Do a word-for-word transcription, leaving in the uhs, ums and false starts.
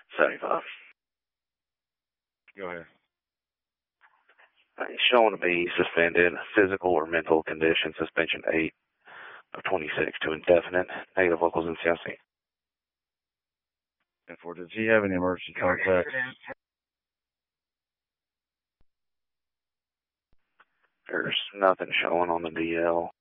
seventy-five. Go ahead. He's showing to be suspended, physical or mental condition, suspension eight of twenty-six to indefinite. Negative locals in C I C. And for, does he have any emergency contacts? There's nothing showing on the D L.